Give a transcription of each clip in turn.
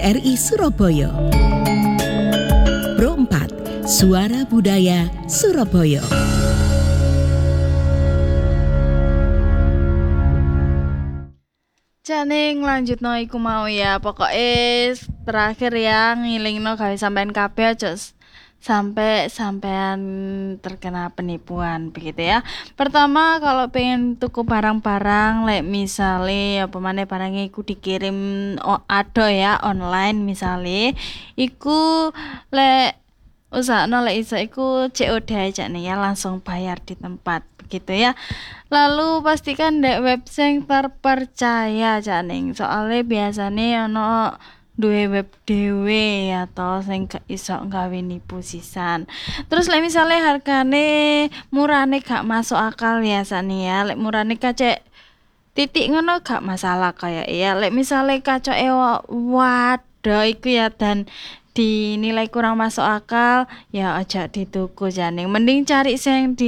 RRI Surabaya. Pro 4, Suara Budaya Surabaya. Jane lanjutno iku mau ya, pokoknya terakhir ya ngilingno gawe sampean kabeh aja sampai sampean terkena penipuan begitu ya. Pertama, kalau pengen tuku barang-barang misale apa maneh barangnya iku dikirim ado ya online misale iku usahano iso iku COD aja nih ya, langsung bayar di tempat begitu ya. Lalu pastikan dek web sing terpercaya janing, soalnya biasanya ono duwe web dhewe atau sing iso gawe nipu sisan. Terus misalnya hargane murane gak masuk akal ya sani ya, murane kacek titik ngono gak masalah kayak ya. Misalnya kacoke waduh iku ya dan dinilai kurang masuk akal ya aja dituku janing, mending cari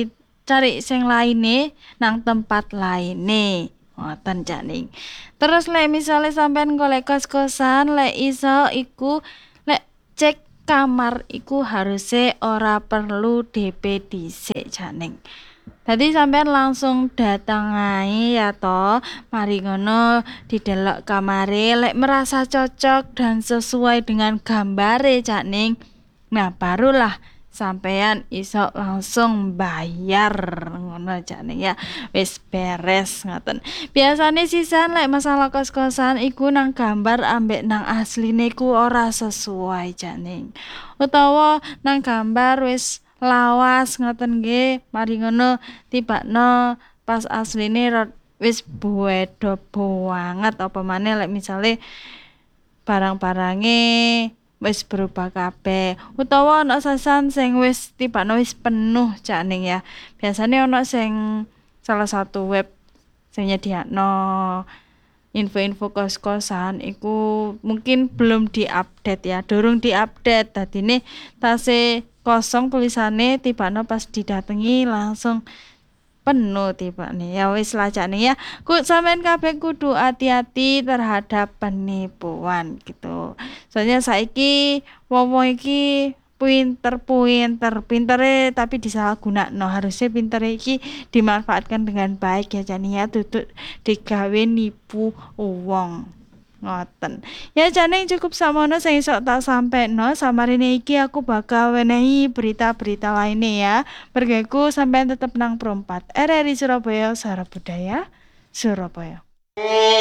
sing laine nang tempat laine ngoten janing. Terus misale sampean golek kos-kosan iso iku cek kamar iku haruse ora perlu DP dhisik janing. Tadi sampean langsung datang ae ya toh, mari ngono didelok kamare merasa cocok dan sesuai dengan gambare janing. Nah, barulah sampean iso langsung bayar ngono janing ya. Wis beres ngoten. Biasane sisan masalah kos-kosan iku nang gambar ambek nang asline ku ora sesuai janing. Utawa nang gambar wis lawas ngoten nggih, mari ngono tibakno pas asline wis beda banget apa maneh misale barang-barange wis berubah kabeh, utawa ana sasan sing wis tibakno wis penuh janing ya. Biasane ana sing salah satu web sing nyediakno info-info kos-kosan iku mungkin belum diupdate ya, durung diupdate, dadine tase kosong tulisane tibakno pas didatangi langsung penuh tibane. Ya wis lacane ya. Sampean kabeh kudu hati-hati terhadap penipuan gitu. Soalnya saiki wong iki pintere tapi disalahgunakno. Harusnya pintere iki dimanfaatkan dengan baik ya jane ya, duduk digawe nipu wong. Ngoten. Ya jane cukup samono sing iso tak sampeno. Samarine iki aku bakal wenehi berita-berita lainnya ya. Bergeku sampean tetep nang Pro 4 RRI Surabaya, Suara Budaya Surabaya.